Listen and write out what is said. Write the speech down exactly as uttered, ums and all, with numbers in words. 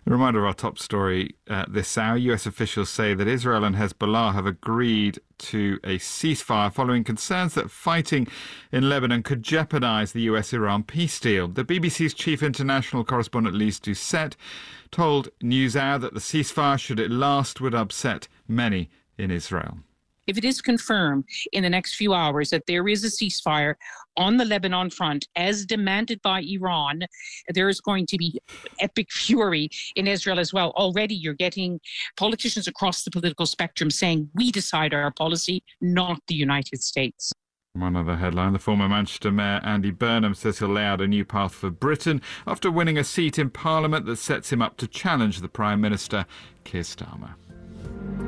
A reminder of our top story uh, this hour. U S officials say that Israel and Hezbollah have agreed to a ceasefire following concerns that fighting in Lebanon could jeopardise the U S Iran peace deal. The B B C's chief international correspondent Lise Doucette told NewsHour that the ceasefire, should it last, would upset many in Israel. If it is confirmed in the next few hours that there is a ceasefire on the Lebanon front, as demanded by Iran, there is going to be epic fury in Israel as well. Already you're getting politicians across the political spectrum saying, we decide our policy, not the United States. One other headline, the former Manchester Mayor Andy Burnham says he'll lay out a new path for Britain after winning a seat in Parliament that sets him up to challenge the Prime Minister, Keir Starmer.